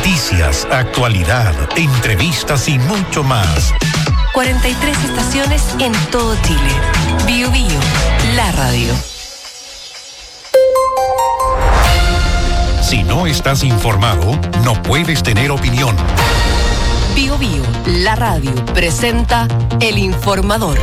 Noticias, actualidad, entrevistas y mucho más. 43 estaciones en todo Chile. Bio Bio, la radio. Si no estás informado, no puedes tener opinión. Bio Bio, la radio, presenta El Informador.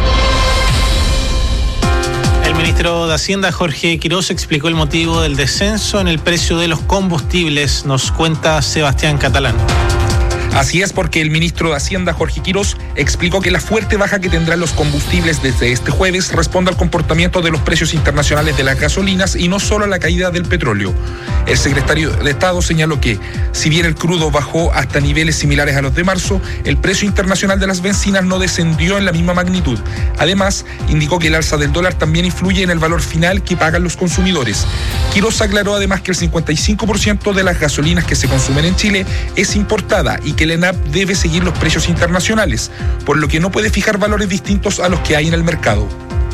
El ministro de Hacienda, Jorge Quiroz, explicó el motivo del descenso en el precio de los combustibles. Nos cuenta Sebastián Catalán. Así es, porque el ministro de Hacienda, Jorge Quiroz, explicó que la fuerte baja que tendrán los combustibles desde este jueves responde al comportamiento de los precios internacionales de las gasolinas y no solo a la caída del petróleo. El secretario de Estado señaló que, si bien el crudo bajó hasta niveles similares a los de marzo, el precio internacional de las bencinas no descendió en la misma magnitud. Además, indicó que el alza del dólar también influye en el valor final que pagan los consumidores. Quiroz aclaró además que el 55% de las gasolinas que se consumen en Chile es importada y que el ENAP debe seguir los precios internacionales, por lo que no puede fijar valores distintos a los que hay en el mercado.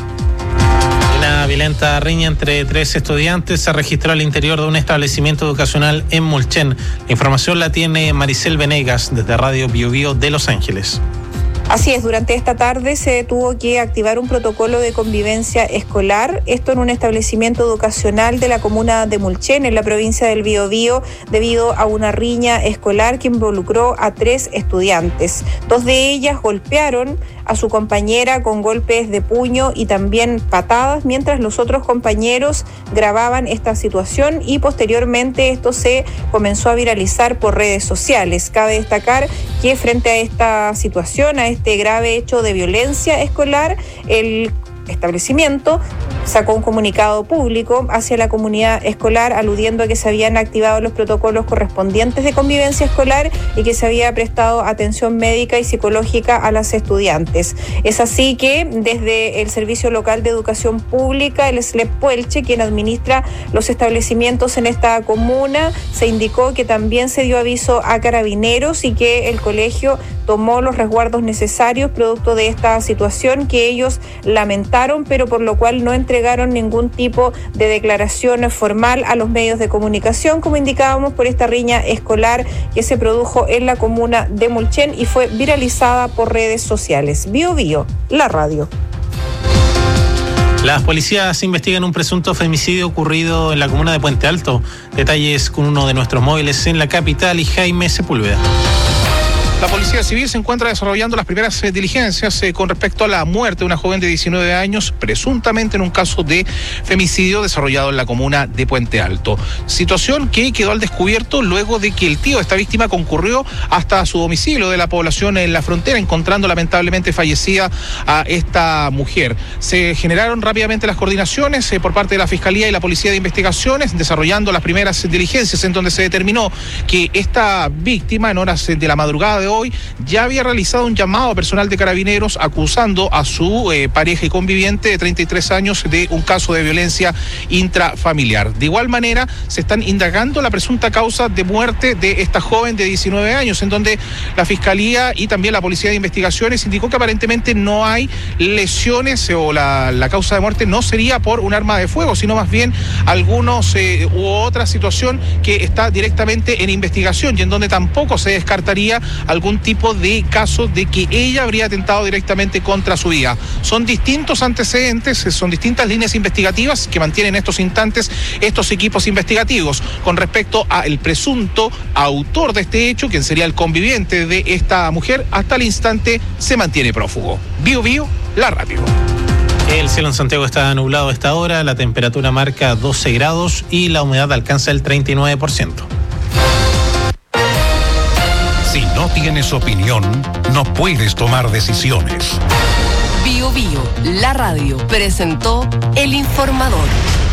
Una violenta riña entre 3 estudiantes se registró al interior de un establecimiento educacional en Mulchen. La información la tiene Maricel Venegas desde Radio Bio Bio de Los Ángeles. Así es, durante esta tarde se tuvo que activar un protocolo de convivencia escolar, esto en un establecimiento educacional de la comuna de Mulchen, en la provincia del Biobío, debido a una riña escolar que involucró a 3 estudiantes. 2 de ellas golpearon a su compañera con golpes de puño y también patadas, mientras los otros compañeros grababan esta situación y posteriormente esto se comenzó a viralizar por redes sociales. Cabe destacar que frente a esta situación, a este grave hecho de violencia escolar, el establecimiento sacó un comunicado público hacia la comunidad escolar aludiendo a que se habían activado los protocolos correspondientes de convivencia escolar y que se había prestado atención médica y psicológica a las estudiantes. Es así que desde el Servicio Local de Educación Pública, el SLEP Puelche, quien administra los establecimientos en esta comuna, se indicó que también se dio aviso a Carabineros y que el colegio tomó los resguardos necesarios producto de esta situación que ellos lamentaron, pero por lo cual no entregaron ningún tipo de declaración formal a los medios de comunicación, como indicábamos, por esta riña escolar que se produjo en la comuna de Mulchen y fue viralizada por redes sociales. Bio Bio, la radio. Las policías investigan un presunto femicidio ocurrido en la comuna de Puente Alto. Detalles con uno de nuestros móviles en la capital y Jaime Sepúlveda. La Policía Civil se encuentra desarrollando las primeras diligencias con respecto a la muerte de una joven de 19 años, presuntamente en un caso de femicidio desarrollado en la comuna de Puente Alto. Situación que quedó al descubierto luego de que el tío de esta víctima concurrió hasta su domicilio de la población en la frontera, encontrando lamentablemente fallecida a esta mujer. Se generaron rápidamente las coordinaciones por parte de la Fiscalía y la Policía de Investigaciones, desarrollando las primeras diligencias en donde se determinó que esta víctima en horas de la madrugada de hoy ya había realizado un llamado a personal de Carabineros acusando a su pareja y conviviente de 33 años de un caso de violencia intrafamiliar. De igual manera, se están indagando la presunta causa de muerte de esta joven de 19 años, en donde la Fiscalía y también la Policía de Investigaciones indicó que aparentemente no hay lesiones o la causa de muerte no sería por un arma de fuego, sino más bien algunos u otra situación que está directamente en investigación y en donde tampoco se descartaría algún tipo de caso de que ella habría atentado directamente contra su vida. Son distintos antecedentes, son distintas líneas investigativas que mantienen en estos instantes estos equipos investigativos. Con respecto al presunto autor de este hecho, quien sería el conviviente de esta mujer, hasta el instante se mantiene prófugo. Bio Bio, la radio. El cielo en Santiago está nublado a esta hora, la temperatura marca 12 grados y la humedad alcanza el 39%. Si no tienes opinión, no puedes tomar decisiones. Bio Bio, la radio, presentó El Informador.